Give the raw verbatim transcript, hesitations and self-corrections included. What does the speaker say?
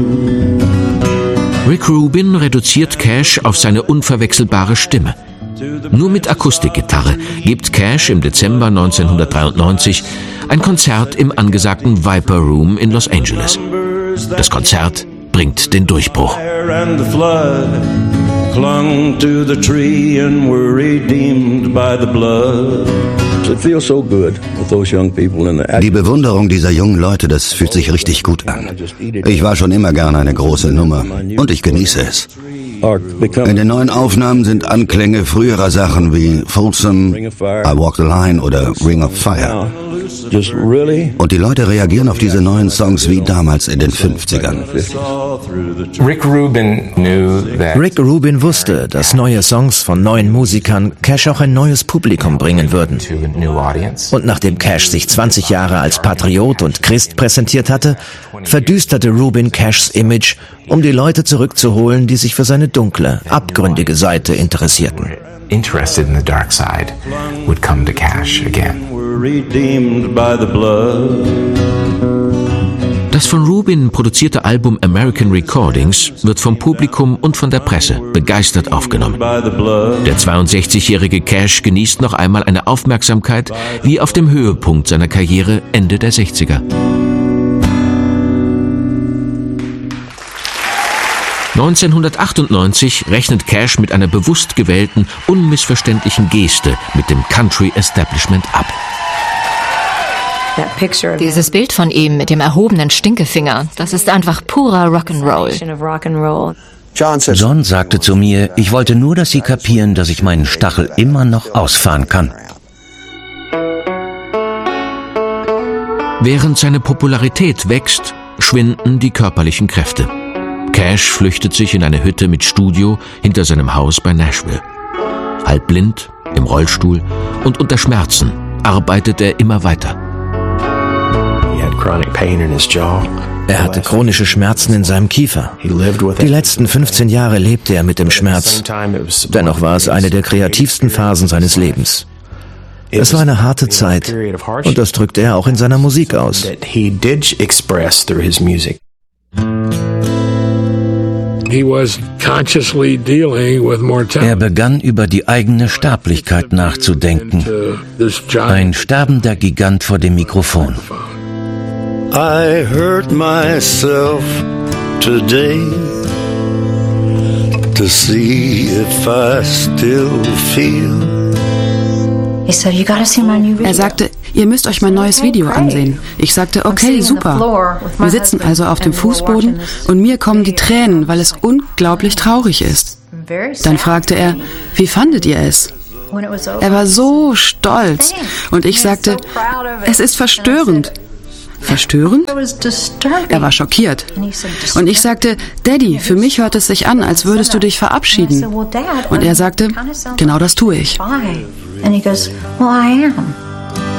Rick Rubin reduziert Cash auf seine unverwechselbare Stimme. Nur mit Akustikgitarre gibt Cash im Dezember neunzehnhundertdreiundneunzig ein Konzert im angesagten Viper Room in Los Angeles. Das Konzert bringt den Durchbruch. Die Bewunderung dieser jungen Leute, das fühlt sich richtig gut an. Ich war schon immer gerne eine große Nummer und ich genieße es. In den neuen Aufnahmen sind Anklänge früherer Sachen wie Folsom, I Walk the Line oder Ring of Fire. Und die Leute reagieren auf diese neuen Songs wie damals in den fünfzigern. Rick Rubin knew that Rick Rubin wusste, dass neue Songs von neuen Musikern Cash auch ein neues Publikum bringen würden. Und nachdem Cash sich zwanzig Jahre als Patriot und Christ präsentiert hatte, verdüsterte Rubin Cashs Image, um die Leute zurückzuholen, die sich für seine dunkle, abgründige Seite interessierten. interested in the dark side would come to Cash again. Das von Rubin produzierte Album American Recordings wird vom Publikum und von der Presse begeistert aufgenommen. Der zweiundsechzigjährige Cash genießt noch einmal eine Aufmerksamkeit wie auf dem Höhepunkt seiner Karriere Ende der sechziger. neunzehnhundertachtundneunzig rechnet Cash mit einer bewusst gewählten, unmissverständlichen Geste mit dem Country-Establishment ab. Dieses Bild von ihm mit dem erhobenen Stinkefinger, das ist einfach purer Rock'n'Roll. John sagte zu mir, ich wollte nur, dass Sie kapieren, dass ich meinen Stachel immer noch ausfahren kann. Während seine Popularität wächst, schwinden die körperlichen Kräfte. Cash flüchtet sich in eine Hütte mit Studio hinter seinem Haus bei Nashville. Halb blind, im Rollstuhl und unter Schmerzen arbeitet er immer weiter. Er hatte chronische Schmerzen in seinem Kiefer. Die letzten fünfzehn Jahre lebte er mit dem Schmerz. Dennoch war es eine der kreativsten Phasen seines Lebens. Es war eine harte Zeit und das drückte er auch in seiner Musik aus. Er begann über die eigene Sterblichkeit nachzudenken. Ein sterbender Gigant vor dem Mikrofon. I hurt myself today to see if I still feel. Er sagte, ihr müsst euch mein neues Video ansehen. Ich sagte, okay, super. Wir sitzen also auf dem Fußboden und mir kommen die Tränen, weil es unglaublich traurig ist. Dann fragte er, wie fandet ihr es? Er war so stolz und ich sagte, es ist verstörend. Verstörend? Er war schockiert. Und ich sagte, Daddy, für mich hört es sich an, als würdest du dich verabschieden. Und er sagte, genau das tue ich. And he goes, well, I am.